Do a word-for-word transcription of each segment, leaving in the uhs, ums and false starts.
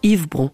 Yves Bron.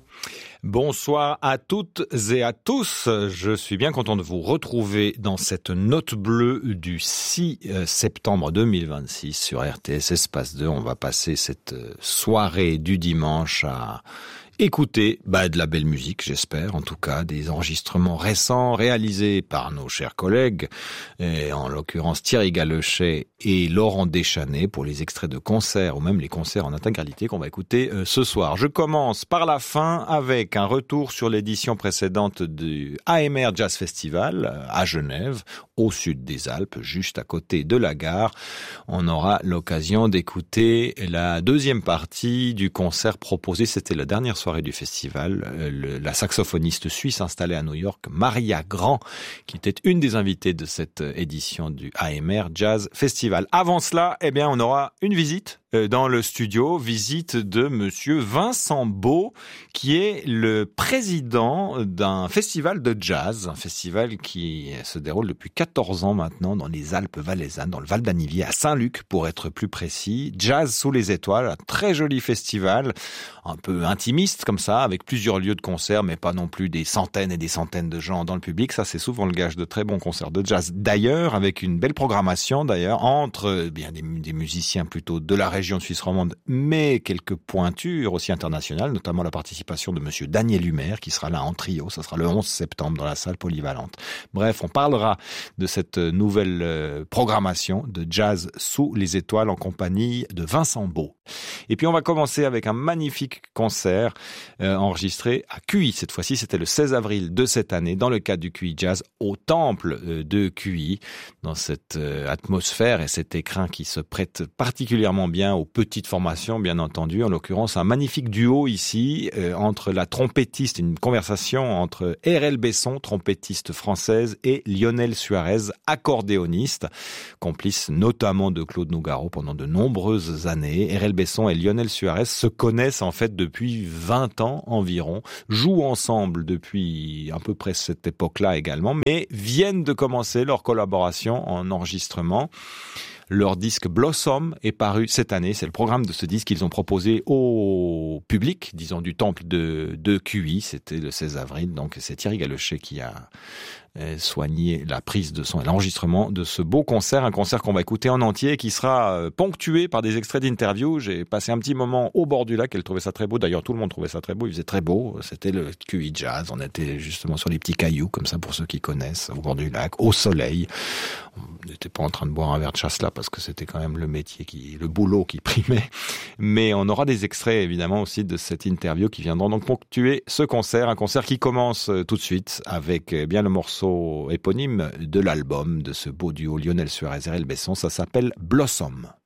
Bonsoir à toutes et à tous. Je suis bien content de vous retrouver dans cette note bleue du six septembre deux mille vingt-six sur R T S Espace deux. On va passer cette soirée du dimanche à écouter bah, de la belle musique, j'espère, en tout cas, des enregistrements récents réalisés par nos chers collègues, et en l'occurrence Thierry Galechet et Laurent Deschannet pour les extraits de concerts ou même les concerts en intégralité qu'on va écouter euh, ce soir. Je commence par la fin avec un retour sur l'édition précédente du A M R Jazz Festival euh, à Genève, au sud des Alpes, juste à côté de la gare. On aura l'occasion d'écouter la deuxième partie du concert proposé, c'était la dernière soirée du festival, le, la saxophoniste suisse installée à New York, Maria Grand, qui était une des invitées de cette édition du A M R Jazz Festival. Avant cela, eh bien, on aura une visite dans le studio, visite de monsieur Vincent Beau, qui est le président d'un festival de jazz, un festival qui se déroule depuis quatorze ans maintenant dans les Alpes valaisannes, dans le Val d'Anniviers, à Saint-Luc pour être plus précis. Jazz sous les étoiles, un très joli festival, un peu intimiste comme ça, avec plusieurs lieux de concert, mais pas non plus des centaines et des centaines de gens dans le public. Ça, c'est souvent le gage de très bons concerts de jazz. D'ailleurs, avec une belle programmation, d'ailleurs, entre bien des, des musiciens plutôt de la région suisse romande, mais quelques pointures aussi internationales, notamment la participation de monsieur Daniel Humer, qui sera là en trio. Ça sera le onze septembre dans la salle polyvalente. Bref, on parlera de cette nouvelle programmation de jazz sous les étoiles en compagnie de Vincent Beau. Et puis on va commencer avec un magnifique concert euh, enregistré à Q I. Cette fois-ci, c'était le seize avril de cette année, dans le cadre du Q I Jazz, au temple euh, de Q I, dans cette euh, atmosphère et cet écrin qui se prête particulièrement bien aux petites formations, bien entendu. En l'occurrence, un magnifique duo ici, euh, entre la trompettiste, une conversation entre R L Besson, trompettiste française, et Lionel Suarez, accordéoniste, complice notamment de Claude Nougaro pendant de nombreuses années. R L Besson et Lionel Suarez se connaissent en fait depuis vingt ans environ, jouent ensemble depuis à peu près cette époque-là également, mais viennent de commencer leur collaboration en enregistrement. Leur disque Blossom est paru cette année. C'est le programme de ce disque qu'ils ont proposé au public, disons, du temple de, de Q I. C'était le seize avril. Donc, c'est Thierry Galechet qui a soigné la prise de son et l'enregistrement de ce beau concert. Un concert qu'on va écouter en entier et qui sera ponctué par des extraits d'interviews. J'ai passé un petit moment au bord du lac. Elle trouvait ça très beau. D'ailleurs, tout le monde trouvait ça très beau. Il faisait très beau. C'était le Q I Jazz. On était justement sur les petits cailloux, comme ça, pour ceux qui connaissent, au bord du lac, au soleil. On n'était pas en train de boire un verre de chasse là parce que c'était quand même le métier qui, le boulot qui primait. Mais on aura des extraits évidemment aussi de cette interview qui viendront donc ponctuer ce concert. Un concert qui commence tout de suite avec eh bien le morceau éponyme de l'album de ce beau duo Lionel Suarez et R L Besson. Ça s'appelle Blossom.